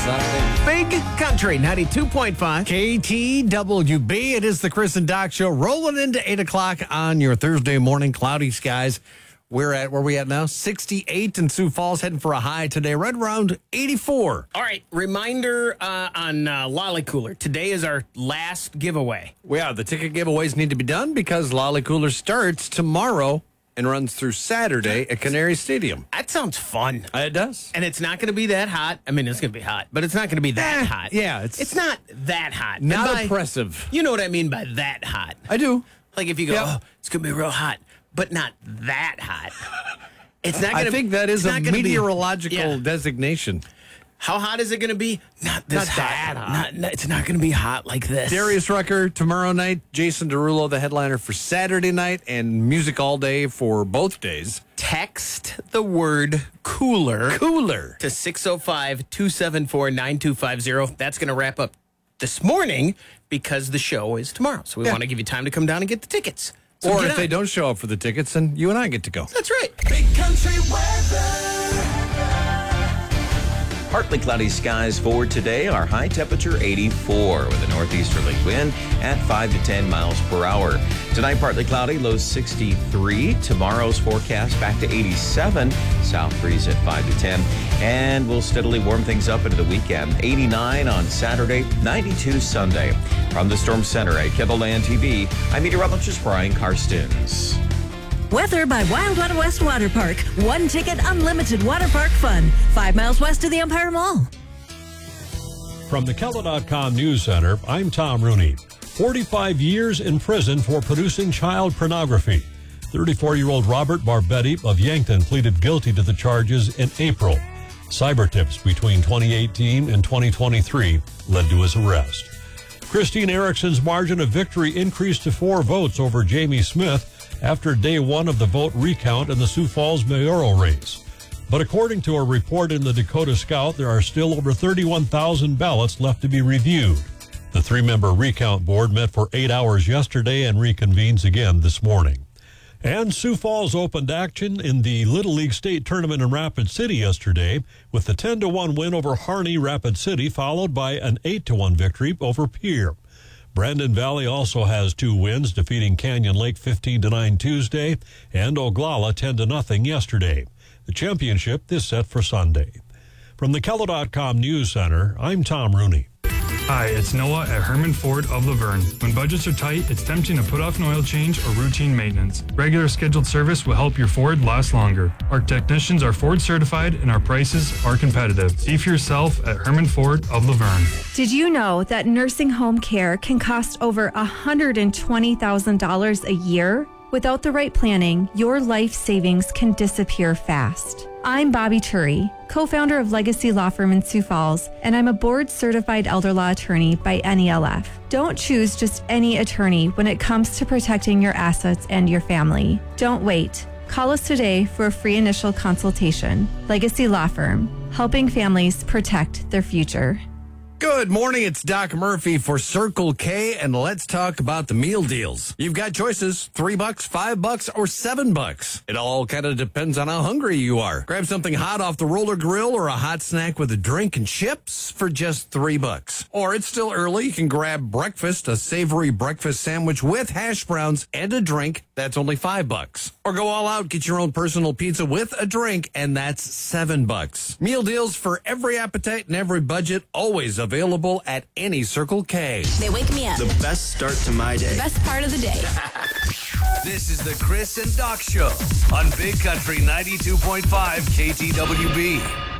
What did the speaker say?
Big Country 92.5 KTWB. It is the Chris and Doc Show, rolling into 8 o'clock on your Thursday morning. Cloudy skies. We're at, where are we at now? 68 in Sioux Falls, heading for a high today, right around 84. All right, reminder on Lolly Cooler. Today is our last giveaway. Yeah, the ticket giveaways need to be done because Lolly Cooler starts tomorrow and runs through Saturday at Canary Stadium. That sounds fun. It does. And it's not going to be that hot. I mean, it's going to be hot, but it's not going to be that hot. Yeah, it's not that hot. Not oppressive. You know what I mean by that hot. I do. Like if you go, oh, it's going to be real hot, but not that hot. It's not going to. I think that is a meteorological designation. How hot is it going to be? Not this hot. It's not going to be hot like this. Darius Rucker tomorrow night. Jason Derulo, the headliner for Saturday night, and music all day for both days. Text the word cooler to 605-274-9250. That's going to wrap up this morning because the show is tomorrow. So we want to give you time to come down and get the tickets. So or if they don't show up for the tickets, then you and I get to go. That's right. Big Country weather. Partly cloudy skies for today. Our high temperature 84 with a northeasterly wind at 5 to 10 miles per hour. Tonight, partly cloudy, low 63. Tomorrow's forecast back to 87. South breeze at 5 to 10. And we'll steadily warm things up into the weekend. 89 on Saturday, 92 Sunday. From the Storm Center at Kendallland TV, I'm meteorologist Brian Karstens. Weather by Wildwater West Water Park. One ticket, unlimited water park fun. 5 miles west of the Empire Mall. From the Keller.com News Center, I'm Tom Rooney. 45 years in prison for producing child pornography. 34-year-old Robert Barbetti of Yankton pleaded guilty to the charges in April. Cyber tips between 2018 and 2023 led to his arrest. Christine Erickson's margin of victory increased to 4 votes over Jamie Smith after day one of the vote recount in the Sioux Falls mayoral race. But according to a report in the Dakota Scout, there are still over 31,000 ballots left to be reviewed. The 3-member recount board met for 8 hours yesterday and reconvenes again this morning. And Sioux Falls opened action in the Little League State Tournament in Rapid City yesterday with the 10-1 win over Harney Rapid City, followed by an 8-1 victory over Pierre. Brandon Valley also has 2 wins, defeating Canyon Lake 15-9 Tuesday and Oglala 10-0 yesterday. The championship is set for Sunday. From the Keller.com News Center, I'm Tom Rooney. Hi, it's Noah at Herman Ford of Laverne. When budgets are tight, it's tempting to put off an oil change or routine maintenance. Regular scheduled service will help your Ford last longer. Our technicians are Ford certified and our prices are competitive. See for yourself at Herman Ford of Laverne. Did you know that nursing home care can cost over $120,000 a year? Without the right planning, your life savings can disappear fast. I'm Bobby Turi, co-founder of Legacy Law Firm in Sioux Falls, and I'm a board-certified elder law attorney by NELF. Don't choose just any attorney when it comes to protecting your assets and your family. Don't wait. Call us today for a free initial consultation. Legacy Law Firm, helping families protect their future. Good morning, it's Doc Murphy for Circle K, and let's talk about the meal deals. You've got choices, $3, $5, or $7. It all kind of depends on how hungry you are. Grab something hot off the roller grill or a hot snack with a drink and chips for just $3. Or it's still early, you can grab breakfast, a savory breakfast sandwich with hash browns and a drink, that's only $5. Or go all out, get your own personal pizza with a drink, and that's $7. Meal deals for every appetite and every budget, always available at any Circle K. They wake me up. The best start to my day. The best part of the day. This is the Chris and Doc Show on Big Country 92.5 KTWB.